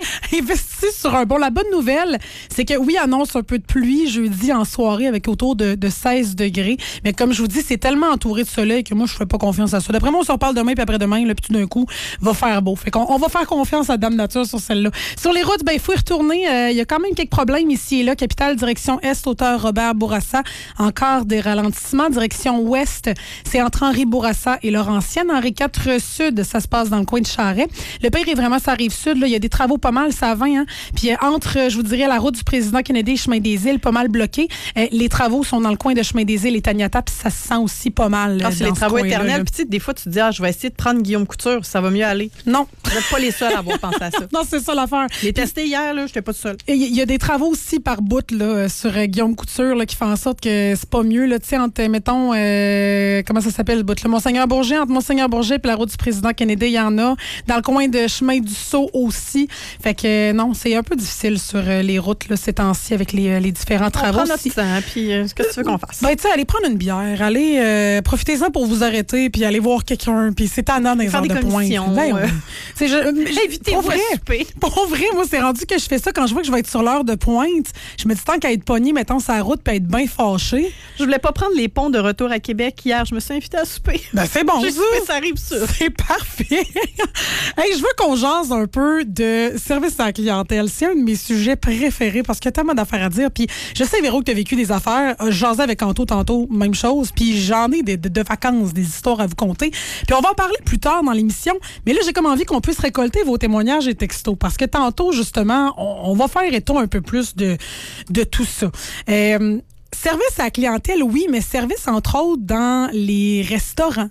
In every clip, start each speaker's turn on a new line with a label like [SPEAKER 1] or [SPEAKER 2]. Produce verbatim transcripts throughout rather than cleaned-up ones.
[SPEAKER 1] Investi sur un bon. La bonne nouvelle, c'est que oui, annonce un peu de pluie jeudi en soirée avec autour de, de seize degrés. Mais comme je vous dis, c'est tellement entouré de soleil que moi, je ne fais pas confiance à ça. D'après moi, on s'en parle demain puis après-demain, là, puis tout d'un coup, va faire beau. Fait qu'on on va faire confiance à Dame Nature sur celle-là. Sur les routes, ben, il faut y retourner. Il euh, y a quand même quelques problèmes ici et là. Capitale, direction Est, hauteur Robert Bourassa. Encore des ralentissements. Direction Ouest, c'est entre Henri Bourassa et Laurentienne. Henri quatre Sud, ça se passe dans le coin de Charest. Le pire est vraiment, ça arrive sud. Là. Il y a des travaux pas mal, ça va. Hein? Puis euh, entre, je vous dirais, la route du président Kennedy et Chemin des Îles, pas mal bloqué. Euh, les travaux sont dans le coin de Chemin des Îles et Taniata, puis ça se sent aussi pas mal.
[SPEAKER 2] Ah, c'est les travaux éternels. Puis des fois, tu te dis, ah, je vais essayer de prendre Guillaume Couture, ça va mieux aller.
[SPEAKER 1] Non.
[SPEAKER 2] Vous n'êtes pas les seuls à avoir pensé à ça.
[SPEAKER 1] Non, c'est ça l'affaire.
[SPEAKER 2] Je l'ai testé hier, là, je n'étais pas seule.
[SPEAKER 1] Il y, y a des travaux aussi par bout là, sur euh, Guillaume Couture là, qui font en sorte que c'est pas mieux. Tu sais, entre, mettons, euh, comment ça s'appelle le bout? Là, Monseigneur-Bourget, entre Monseigneur-Bourget et la route du président Kennedy, il y en a. Dans le coin de Chemin du Sceau aussi. Fait que euh, non, c'est un peu difficile sur euh, les routes là, ces temps-ci avec les, les différents
[SPEAKER 2] on
[SPEAKER 1] travaux.
[SPEAKER 2] On prend notre temps, puis euh, qu'est-ce que tu veux qu'on fasse?
[SPEAKER 1] Ben, tu sais, allez prendre une bière, allez, euh, profitez-en pour vous arrêter, puis allez voir quelqu'un, puis c'est tannant dans les heures de pointe. Ben,
[SPEAKER 2] euh...
[SPEAKER 1] c'est, je,
[SPEAKER 2] Invitez-vous
[SPEAKER 1] vrai,
[SPEAKER 2] à souper.
[SPEAKER 1] Pour vrai, moi, c'est rendu que je fais ça quand je vois que je vais être sur l'heure de pointe. Je me dis tant qu'à être pogné, mettons, sur la route, puis être bien fâché.
[SPEAKER 2] Je voulais pas prendre les ponts de retour à Québec hier. Je me suis invitée à souper.
[SPEAKER 1] Ben, c'est bon,
[SPEAKER 2] J'ai
[SPEAKER 1] ça.
[SPEAKER 2] soupé, ça arrive ça.
[SPEAKER 1] C'est parfait. Hey, je veux qu'on jase un peu de service à la clientèle. C'est un de mes sujets préférés parce qu'il y a tellement d'affaires à dire. Puis je sais, Véro, que tu as vécu des affaires. Je jasais avec Anto tantôt, même chose. Puis j'en ai de, de, de vacances, des histoires à vous conter. Puis on va en parler plus tard dans l'émission. Mais là, j'ai comme envie qu'on puisse récolter vos témoignages et textos. Parce que tantôt, justement, on, on va faire état un peu plus de, de tout ça. Euh, Service à la clientèle, oui, mais service, entre autres, dans les restaurants.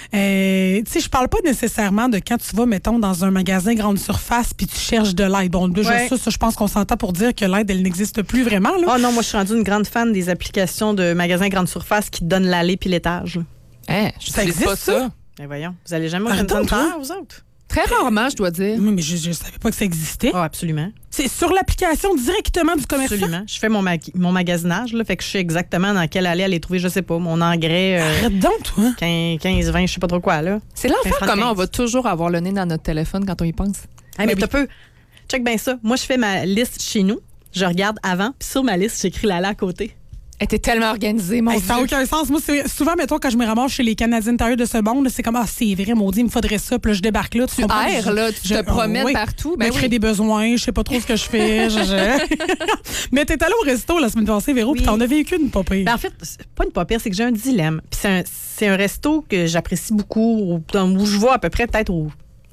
[SPEAKER 1] Euh, tu sais, je parle pas nécessairement de quand tu vas, mettons, dans un magasin grande surface puis tu cherches de l'aide. Bon, déjà, ouais. ça, ça, je pense qu'on s'entend pour dire que l'aide, elle n'existe plus vraiment, là.
[SPEAKER 2] Oh non, moi, je suis rendue une grande fan des applications de magasins grande surface qui te donnent l'allée puis l'étage.
[SPEAKER 3] Hein, je
[SPEAKER 1] ça existe pas ça?
[SPEAKER 2] Ben voyons, vous allez jamais au Canton Tire, vous autres?
[SPEAKER 3] Très rarement, je dois dire.
[SPEAKER 1] Oui, mais je ne savais pas que ça existait.
[SPEAKER 2] Oh, absolument.
[SPEAKER 1] C'est sur l'application directement du commerçant?
[SPEAKER 2] Absolument. Je fais mon, ma- mon magasinage, là, fait que je sais exactement dans quelle allée aller trouver, je sais pas, mon engrais. Euh,
[SPEAKER 1] Arrête donc, toi.
[SPEAKER 2] quinze, vingt, je sais pas trop quoi, là.
[SPEAKER 3] C'est l'enfer comment on va toujours avoir le nez dans notre téléphone quand on y pense.
[SPEAKER 2] Hey, mais tu peux. Check bien ça. Moi, je fais ma liste chez nous. Je regarde avant, puis sur ma liste, j'écris l'allée à côté.
[SPEAKER 3] Elle était tellement organisée, mon
[SPEAKER 1] hey,
[SPEAKER 3] Dieu.
[SPEAKER 1] Ça n'a aucun sens. Moi, c'est, souvent, mettons, quand je me ramasse chez les Canadiens Tire de ce monde, c'est comme, ah, c'est vrai, maudit, il me faudrait ça. Puis là, je débarque là.
[SPEAKER 3] Tu erres, là, tu te promènes
[SPEAKER 1] oh, oui.
[SPEAKER 3] partout. Ben
[SPEAKER 1] je
[SPEAKER 3] oui.
[SPEAKER 1] crée des besoins, je sais pas trop ce que je fais. je, je... Mais t'es allé au resto la semaine passée, Véro, oui. Puis t'en as vécu une pas pire.
[SPEAKER 2] Ben, en fait, c'est pas une pas pire, c'est que j'ai un dilemme. Puis c'est un, c'est un resto que j'apprécie beaucoup, où je vais à peu près peut-être au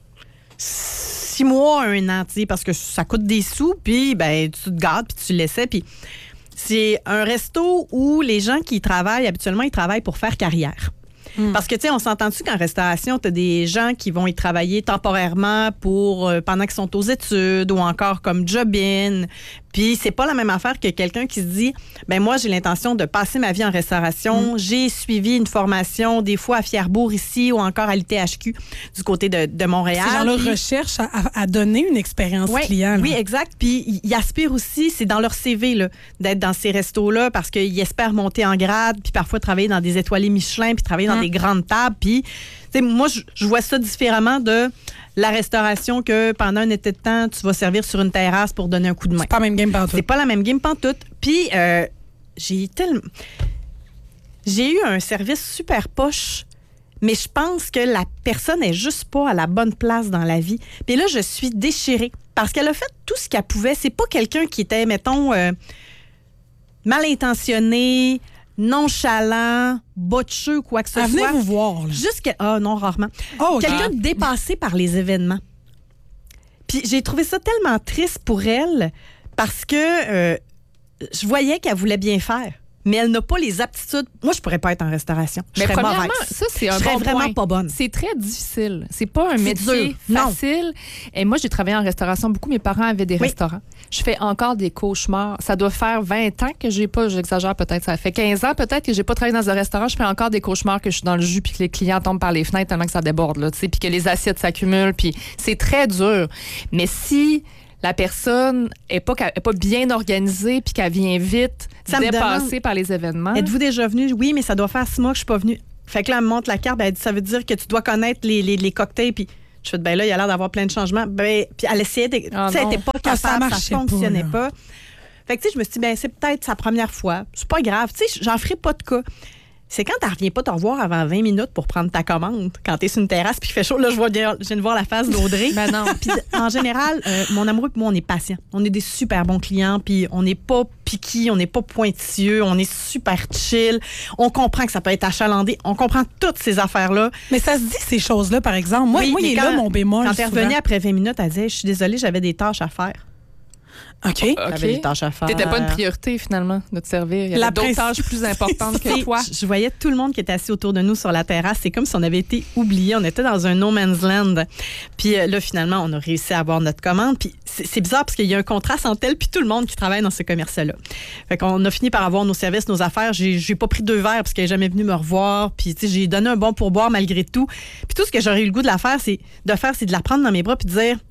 [SPEAKER 2] six mois, un an, tu sais, parce que ça coûte des sous, puis ben, tu te gardes, puis tu laissais, puis c'est un resto où les gens qui y travaillent, habituellement, ils travaillent pour faire carrière. Mm. Parce que, tu sais, on s'entend-tu qu'en restauration, tu as des gens qui vont y travailler temporairement pour euh, pendant qu'ils sont aux études ou encore comme job-in. Puis c'est pas la même affaire que quelqu'un qui se dit, ben moi, j'ai l'intention de passer ma vie en restauration. Mm. J'ai suivi une formation, des fois à Fierbourg ici ou encore à l'I T H Q du côté de, de Montréal.
[SPEAKER 1] Ces gens-là
[SPEAKER 2] puis,
[SPEAKER 1] recherchent à, à donner une expérience
[SPEAKER 2] ouais,
[SPEAKER 1] client. Là.
[SPEAKER 2] Oui, exact. Puis ils aspirent aussi, c'est dans leur C V là, d'être dans ces restos-là parce qu'ils espèrent monter en grade, puis parfois travailler dans des étoilés Michelin, puis travailler dans mm. des grandes tables. Puis, tu sais, moi, je, je vois ça différemment de la restauration que pendant un été de temps, tu vas servir sur une terrasse pour donner un coup de main.
[SPEAKER 1] C'est pas la même game pantoute.
[SPEAKER 2] C'est pas la même game pantoute. Puis, euh, j'ai tellement... J'ai eu un service super poche, mais je pense que la personne est juste pas à la bonne place dans la vie. Puis là, je suis déchirée parce qu'elle a fait tout ce qu'elle pouvait. C'est pas quelqu'un qui était, mettons, euh, mal intentionné, nonchalant, botcheux, quoi que ce
[SPEAKER 1] Elle
[SPEAKER 2] soit.
[SPEAKER 1] venait vous voir. Là.
[SPEAKER 2] Jusqu'à... Ah non, rarement.
[SPEAKER 1] Oh, okay.
[SPEAKER 2] Quelqu'un de dépassé par les événements. Puis j'ai trouvé ça tellement triste pour elle parce que euh, je voyais qu'elle voulait bien faire. Mais elle n'a pas les aptitudes. Moi, je pourrais pas être en restauration. Je
[SPEAKER 3] mais
[SPEAKER 2] serais
[SPEAKER 3] premièrement,
[SPEAKER 2] mauvaise.
[SPEAKER 3] ça, c'est un
[SPEAKER 2] je serais
[SPEAKER 3] bon
[SPEAKER 2] vraiment
[SPEAKER 3] point.
[SPEAKER 2] pas bonne.
[SPEAKER 3] C'est très difficile. C'est pas un
[SPEAKER 2] c'est
[SPEAKER 3] métier
[SPEAKER 2] dur.
[SPEAKER 3] facile. Non. Et moi, j'ai travaillé en restauration beaucoup. Mes parents avaient des oui. restaurants. Je fais encore des cauchemars. Ça doit faire vingt ans que j'ai pas, j'exagère peut-être, ça fait quinze ans peut-être que j'ai pas travaillé dans un restaurant. Je fais encore des cauchemars que je suis dans le jus puis que les clients tombent par les fenêtres tellement que ça déborde, là, tu sais, puis que les assiettes s'accumulent. Puis c'est très dur. Mais si la personne est pas, est pas bien organisée puis qu'elle vient vite ça dépassée par les événements.
[SPEAKER 2] Êtes-vous déjà venu? Oui, mais ça doit faire six mois que je suis pas venue. Fait que là, elle me montre la carte, elle dit, ça veut dire que tu dois connaître les, les, les cocktails. Puis Je fais, ben là, il y a l'air d'avoir plein de changements. Ben, puis elle essayait de.
[SPEAKER 3] Ah
[SPEAKER 2] tu sais, elle n'était pas
[SPEAKER 1] Ah, ça
[SPEAKER 2] capable, ça,
[SPEAKER 1] marchait
[SPEAKER 2] ne fonctionnait
[SPEAKER 1] pas,
[SPEAKER 2] pas. Fait que, tu sais, je me suis dit, ben, c'est peut-être sa première fois. C'est pas grave. Tu sais, j'en ferai pas de cas. C'est quand tu reviens pas te revoir avant vingt minutes pour prendre ta commande, quand tu es sur une terrasse puis il fait chaud. Là, je, vois, je viens de voir la face d'Audrey.
[SPEAKER 3] Ben non.
[SPEAKER 2] Puis en général, euh, mon amoureux et moi, on est patient. On est des super bons clients, puis on n'est pas piqués, on n'est pas pointilleux, on est super chill. On comprend que ça peut être achalandé. On comprend toutes ces affaires-là.
[SPEAKER 1] Mais ça se dit, ces choses-là, par exemple. Moi,
[SPEAKER 2] Oui,
[SPEAKER 1] moi il
[SPEAKER 2] mais
[SPEAKER 1] est
[SPEAKER 2] quand-
[SPEAKER 1] là, mon bémol.
[SPEAKER 2] Quand elle
[SPEAKER 1] souvent.
[SPEAKER 2] revenait après vingt minutes, elle disait, je suis désolée, j'avais des tâches à faire.
[SPEAKER 1] OK.
[SPEAKER 2] J'avais des tâches à faire.
[SPEAKER 3] T'étais pas une priorité, finalement, de te servir. Il y
[SPEAKER 1] La
[SPEAKER 3] avait d'autres
[SPEAKER 1] princi-
[SPEAKER 3] tâches plus importantes
[SPEAKER 2] Tu sais,
[SPEAKER 3] que toi.
[SPEAKER 2] Je je voyais tout le monde qui était assis autour de nous sur la terrasse. C'est comme si on avait été oubliés. On était dans un no man's land. Puis euh, là, finalement, on a réussi à avoir notre commande. Puis c'est c'est bizarre parce qu'il y a un contraste entre elle puis tout le monde qui travaille dans ce commerce-là. Fait qu'on a fini par avoir nos services, nos affaires. J'ai j'ai pas pris deux verres parce qu'elle n'est jamais venue me revoir. Puis tu sais, j'ai donné un bon pourboire malgré tout. Puis tout ce que j'aurais eu le goût de la faire, c'est de faire, c'est de la prendre dans mes bras puis de dire,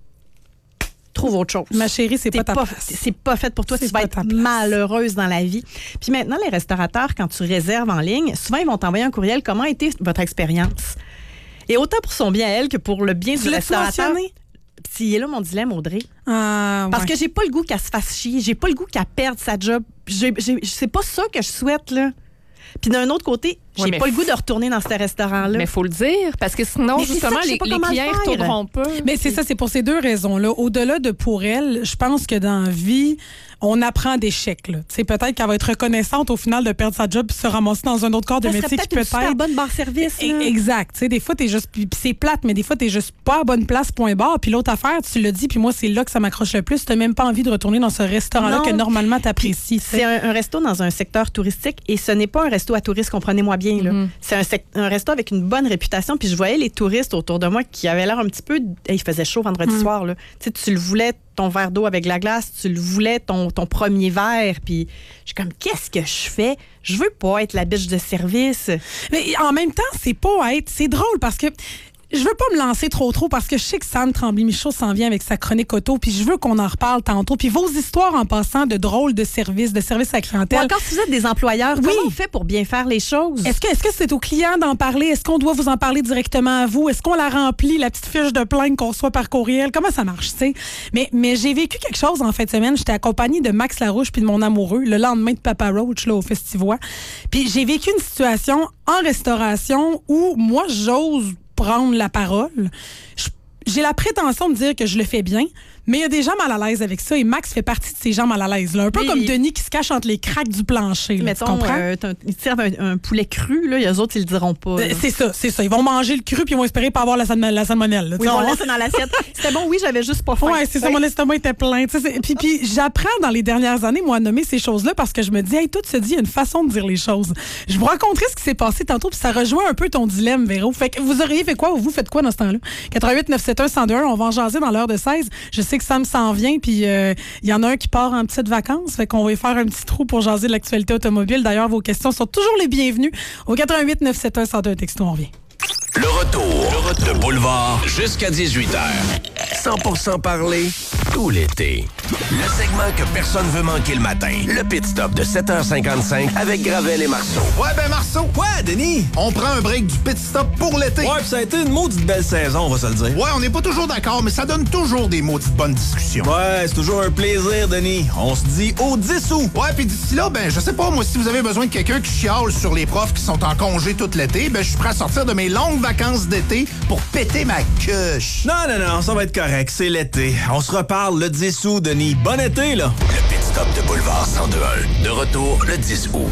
[SPEAKER 2] trouve autre chose.
[SPEAKER 1] Ma chérie, c'est
[SPEAKER 2] T'es
[SPEAKER 1] pas ta
[SPEAKER 2] pas,
[SPEAKER 1] place.
[SPEAKER 2] c'est pas fait pour toi.
[SPEAKER 1] C'est
[SPEAKER 2] Tu vas
[SPEAKER 1] pas
[SPEAKER 2] être
[SPEAKER 1] ta place.
[SPEAKER 2] malheureuse dans la vie. Puis maintenant, les restaurateurs, quand tu réserves en ligne, souvent, ils vont t'envoyer un courriel. Comment a été votre expérience? Et autant pour son bien à elle que pour le bien
[SPEAKER 1] Tu
[SPEAKER 2] du
[SPEAKER 1] l'as-tu
[SPEAKER 2] restaurateur.
[SPEAKER 1] mentionné?
[SPEAKER 2] C'est là mon dilemme, Audrey.
[SPEAKER 1] Ah,
[SPEAKER 2] Parce
[SPEAKER 1] ouais.
[SPEAKER 2] que j'ai pas le goût qu'elle se fasse chier. J'ai pas le goût qu'elle perde sa job. J'ai, j'ai, c'est pas ça que je souhaite, là. Puis d'un autre côté, j'ai
[SPEAKER 3] Ouais, mais
[SPEAKER 2] pas le
[SPEAKER 3] f-
[SPEAKER 2] goût de retourner dans ce restaurant-là.
[SPEAKER 3] Mais il faut le dire, parce que sinon,
[SPEAKER 2] Mais c'est
[SPEAKER 3] justement,
[SPEAKER 2] ça que je sais
[SPEAKER 3] les,
[SPEAKER 2] pas
[SPEAKER 3] les
[SPEAKER 2] comment le
[SPEAKER 3] clients ne
[SPEAKER 2] faire.
[SPEAKER 3] retourneront pas.
[SPEAKER 1] Mais c'est ça, c'est pour ces deux raisons-là. Au-delà de pour elle, je pense que dans la vie, on apprend d'échecs. là. Tu sais, peut-être qu'elle va être reconnaissante au final de perdre sa job puis se ramasser dans un autre corps de
[SPEAKER 2] ça serait
[SPEAKER 1] métier qui
[SPEAKER 2] peut-être une super
[SPEAKER 1] peut-être.
[SPEAKER 2] bonne barre service.
[SPEAKER 1] E-
[SPEAKER 2] là.
[SPEAKER 1] Exact. Tu sais, des fois, t'es juste. Puis c'est plate, mais des fois, t'es juste pas à bonne place, point barre. Puis l'autre affaire, tu le dis, puis moi, c'est là que ça m'accroche le plus. T'as même pas envie de retourner dans ce restaurant-là
[SPEAKER 2] Non.
[SPEAKER 1] que normalement t'apprécies. tu sais.
[SPEAKER 2] C'est un, un resto dans un secteur touristique et ce n'est pas un resto à touristes, comprenez-moi bien. Là.
[SPEAKER 3] Mm-hmm.
[SPEAKER 2] C'est un, sec- un resto avec une bonne réputation. Puis je voyais les touristes autour de moi qui avaient l'air un petit peu. Hey, il faisait chaud vendredi
[SPEAKER 1] Mm.
[SPEAKER 2] soir. Là. Tu sais, tu le voulais, ton verre d'eau avec la glace, tu le voulais, ton, ton premier verre. Puis je suis comme, qu'est-ce que je fais? Je veux pas être la biche de service.
[SPEAKER 1] Mais en même temps, c'est pas à être. C'est drôle parce que. Je veux pas me lancer trop trop parce que je sais que Sam Tremblay-Michaud s'en vient avec sa chronique auto, puis je veux qu'on en reparle tantôt. Puis vos histoires en passant de drôles de services, de services à la
[SPEAKER 2] Ou
[SPEAKER 1] clientèle.
[SPEAKER 2] encore, si vous êtes des employeurs,
[SPEAKER 1] Oui.
[SPEAKER 2] comment on fait pour bien faire les choses?
[SPEAKER 1] Est-ce que est-ce que c'est au client d'en parler? Est-ce qu'on doit vous en parler directement à vous? Est-ce qu'on la remplit, la petite fiche de plainte qu'on reçoit par courriel? Comment ça marche, tu sais? Mais, mais j'ai vécu quelque chose en fin de semaine. J'étais accompagnée de Max Larouche puis de mon amoureux le lendemain de Papa Roach là, au Festivois. Puis j'ai vécu une situation en restauration où moi, j'ose prendre la parole. Je- J'ai la prétention de dire que je le fais bien, mais il y a des gens mal à l'aise avec ça et Max fait partie de ces gens mal à l'aise. Là. Un peu
[SPEAKER 2] Oui.
[SPEAKER 1] comme Denis qui se cache entre les craques du plancher. Là,
[SPEAKER 2] Mettons,
[SPEAKER 1] tu comprends?
[SPEAKER 2] euh, t'as- ils servent un, un poulet cru, là, les autres, ils le diront pas. là.
[SPEAKER 1] Euh, C'est ça, c'est ça. Ils vont manger le cru puis ils vont espérer pas avoir la, salmo- la salmonelle. là.
[SPEAKER 2] Oui,
[SPEAKER 1] Tu sais,
[SPEAKER 2] on
[SPEAKER 1] on-
[SPEAKER 2] laisse dans l'assiette. C'était bon, oui, j'avais juste pas faim.
[SPEAKER 1] Ouais, c'est ça, mon estomac était plein. Tu sais, c'est- Puis, puis j'apprends dans les dernières années, moi, à nommer ces choses-là parce que je me dis, hey, tout se dit, il y a une façon de dire les choses. Je vous raconterai ce qui s'est passé tantôt, puis ça rejoint un peu ton dilemme, Véro. Fait que vous auriez fait quoi ou vous faites quoi dans ce temps-là? quatre-vingt-huit neuf sept un un zéro deux un, on va en jaser dans l'heure de seize. Je sais que Sam s'en vient, puis euh, il y en a un qui part en petites vacances. Fait qu'on va y faire un petit trou pour jaser de l'actualité automobile. D'ailleurs, vos questions sont toujours les bienvenues au quatre-vingt-huit neuf sept un un zéro deux un texto, on revient.
[SPEAKER 4] Le retour, le retour de Boulevard jusqu'à dix-huit heures. cent pour cent parler tout l'été. Le segment que personne veut manquer le matin. Le pit stop de sept heures cinquante-cinq avec Gravel et Marceau.
[SPEAKER 5] Ouais, ben Marceau.
[SPEAKER 6] Ouais, Denis!
[SPEAKER 5] On prend un break du pit stop pour l'été.
[SPEAKER 6] Ouais, pis ça a été une maudite belle saison, on va se le dire.
[SPEAKER 5] Ouais, on n'est pas toujours d'accord, mais ça donne toujours des maudites bonnes discussions.
[SPEAKER 6] Ouais, c'est toujours un plaisir, Denis. On se dit au dix août.
[SPEAKER 5] Ouais, puis d'ici là, ben, je sais pas, moi, si vous avez besoin de quelqu'un qui chiale sur les profs qui sont en congé tout l'été, ben, je suis prêt à sortir de mes longues vacances d'été pour péter ma queuche.
[SPEAKER 6] Non, non, non, ça va être correct, c'est l'été. On se reparle le dix août, Denis. Bon été, là.
[SPEAKER 4] Le pit stop de Boulevard cent deux un. De retour le dix août.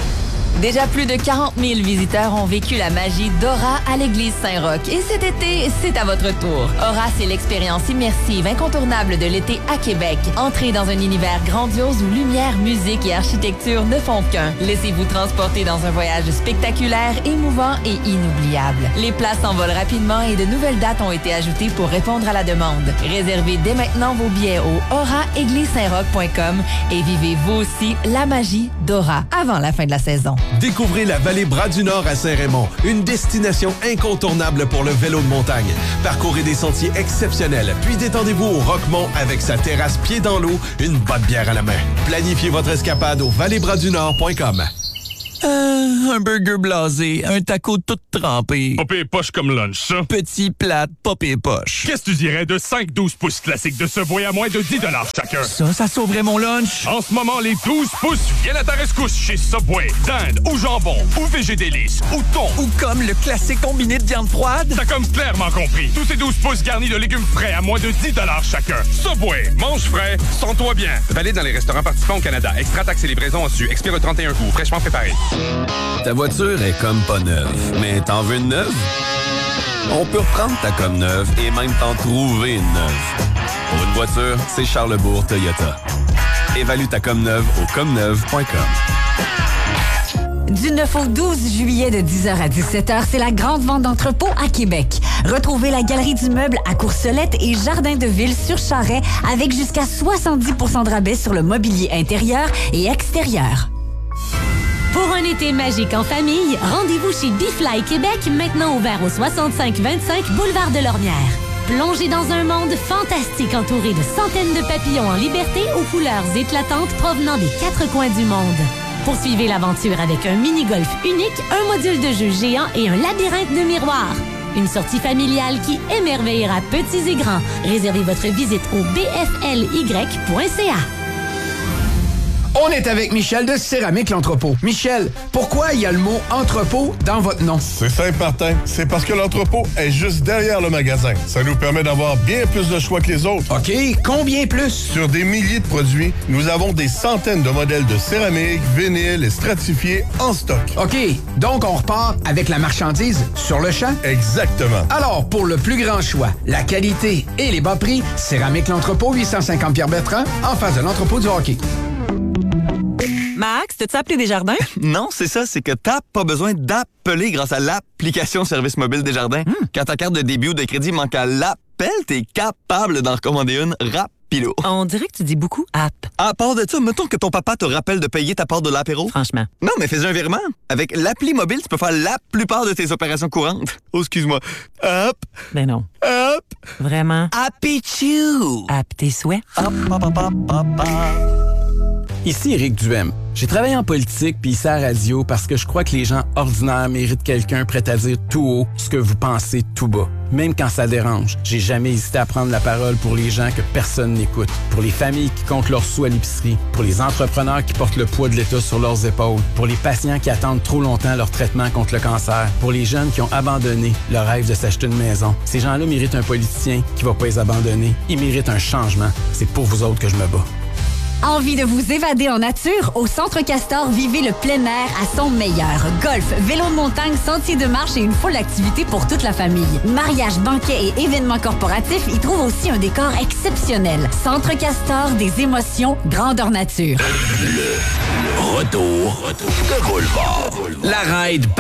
[SPEAKER 7] Déjà plus de quarante mille visiteurs ont vécu la magie d'Aura à l'église Saint-Roch. Et cet été, c'est à votre tour. Aura, c'est l'expérience immersive incontournable de l'été à Québec. Entrez dans un univers grandiose où lumière, musique et architecture ne font qu'un. Laissez-vous transporter dans un voyage spectaculaire, émouvant et inoubliable. Les places s'envolent rapidement et de nouvelles dates ont été ajoutées pour répondre à la demande. Réservez dès maintenant vos billets au aura église saint roch point com et vivez vous aussi la magie d'Aura avant la fin de la saison.
[SPEAKER 8] Découvrez la vallée Bras-du-Nord à Saint-Raymond, une destination incontournable pour le vélo de montagne. Parcourez des sentiers exceptionnels, puis détendez-vous au Roquemont avec sa terrasse pied dans l'eau, une bonne bière à la main. Planifiez votre escapade au vallée bras du nord point com.
[SPEAKER 9] Euh, un burger blasé, un taco tout trempé.
[SPEAKER 10] Pas pire poche comme lunch, ça.
[SPEAKER 9] Petit, plate, pas pire poche.
[SPEAKER 10] Qu'est-ce que tu dirais de cinq douze pouces classiques de Subway à moins de dix chacun?
[SPEAKER 9] Ça, ça sauverait mon lunch.
[SPEAKER 10] En ce moment, les douze pouces viennent à ta rescousse chez Subway. Dinde ou jambon ou végé délice ou thon.
[SPEAKER 9] Ou comme le classique combiné de viande froide.
[SPEAKER 10] T'as comme clairement compris. Tous ces douze pouces garnis de légumes frais à moins de dix chacun. Subway, mange frais, sens-toi bien.
[SPEAKER 11] Valide dans les restaurants participants au Canada. Extra taxes et livraison en su. Expire le trente et un août. Fraîchement préparé.
[SPEAKER 12] Ta voiture est comme pas neuve, mais t'en veux une neuve? On peut reprendre ta comme neuve et même t'en trouver une neuve. Pour une voiture, c'est Charlebourg Toyota. Évalue ta comme neuve au comme neuve point com.
[SPEAKER 13] Du neuf au douze juillet de dix heures à dix-sept heures, c'est la grande vente d'entrepôt à Québec. Retrouvez la Galerie du Meuble à Courcelette et Jardin de Ville sur Charret avec jusqu'à soixante-dix pour cent de rabais sur le mobilier intérieur et extérieur.
[SPEAKER 14] Pour un été magique en famille, rendez-vous chez Bifly Québec, maintenant ouvert au soixante-cinq vingt-cinq boulevard de Lormière. Plongez dans un monde fantastique entouré de centaines de papillons en liberté aux couleurs éclatantes provenant des quatre coins du monde. Poursuivez l'aventure avec un mini-golf unique, un module de jeu géant et un labyrinthe de miroirs. Une sortie familiale qui émerveillera petits et grands. Réservez votre visite au b f l y point c a.
[SPEAKER 15] On est avec Michel de Céramique L'Entrepôt. Michel, pourquoi il y a le mot entrepôt dans votre nom?
[SPEAKER 16] C'est simple, Martin. C'est parce que l'entrepôt est juste derrière le magasin. Ça nous permet d'avoir bien plus de choix que les autres.
[SPEAKER 15] OK. Combien plus?
[SPEAKER 16] Sur des milliers de produits, nous avons des centaines de modèles de céramique, vinyle et stratifiés en stock.
[SPEAKER 15] OK. Donc, on repart avec la marchandise sur le champ?
[SPEAKER 16] Exactement.
[SPEAKER 15] Alors, pour le plus grand choix, la qualité et les bas prix, Céramique L'Entrepôt, huit cent cinquante Pierre-Bertrand, en face de l'entrepôt du hockey.
[SPEAKER 17] Max, t'as-tu appelé Desjardins?
[SPEAKER 18] Non, c'est ça, c'est que t'as pas besoin d'appeler grâce à l'application Service mobile Desjardins. Mm. Quand ta carte de débit ou de crédit manque à l'appel, t'es capable d'en recommander une rapido.
[SPEAKER 17] On dirait que tu dis beaucoup « app ».
[SPEAKER 18] À part de ça, mettons que ton papa te rappelle de payer ta part de l'apéro.
[SPEAKER 17] Franchement.
[SPEAKER 18] Non, mais fais un virement. Avec l'appli mobile, tu peux faire la plupart de tes opérations courantes. Oh, excuse-moi. Hop.
[SPEAKER 17] Ben non.
[SPEAKER 18] Hop.
[SPEAKER 17] Vraiment.
[SPEAKER 18] Happy-choo.
[SPEAKER 17] App tes souhaits.
[SPEAKER 18] Hop, hop, hop, hop, hop, hop.
[SPEAKER 19] Ici Éric Duhem. J'ai travaillé en politique puis ici à la radio parce que je crois que les gens ordinaires méritent quelqu'un prêt à dire tout haut ce que vous pensez tout bas. Même quand ça dérange, j'ai jamais hésité à prendre la parole pour les gens que personne n'écoute, pour les familles qui comptent leurs sous à l'épicerie, pour les entrepreneurs qui portent le poids de l'État sur leurs épaules, pour les patients qui attendent trop longtemps leur traitement contre le cancer, pour les jeunes qui ont abandonné le rêve de s'acheter une maison. Ces gens-là méritent un politicien qui va pas les abandonner. Ils méritent un changement. C'est pour vous autres que je me bats.
[SPEAKER 13] Envie de vous évader en nature? Au Centre Castor, vivez le plein air à son meilleur. Golf, vélo de montagne, sentiers de marche et une foule d'activités pour toute la famille. Mariage, banquets et événements corporatifs y trouvent aussi un décor exceptionnel. Centre Castor, des émotions, grandeur nature.
[SPEAKER 4] Le retour de Boulevard. La ride